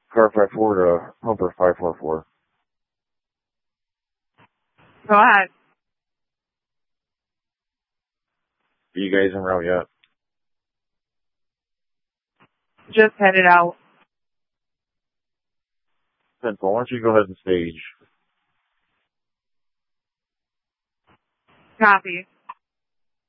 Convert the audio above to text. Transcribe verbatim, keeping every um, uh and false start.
Car five four to Humper five four four. Go ahead. Are you guys en route yet? Just headed out. Pencil, why don't you go ahead and stage? Copy.